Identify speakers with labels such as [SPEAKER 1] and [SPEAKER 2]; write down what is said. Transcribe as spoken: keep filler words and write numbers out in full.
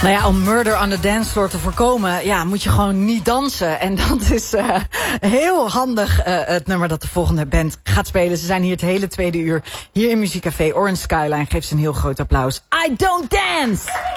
[SPEAKER 1] Nou ja, om murder on the dance floor te voorkomen, ja, moet je gewoon niet dansen. En dat is uh, heel handig, uh, het nummer dat de volgende band gaat spelen. Ze zijn hier het hele tweede uur, hier in Muziekcafé Orange Skyline. Geef ze een heel groot applaus. I don't dance!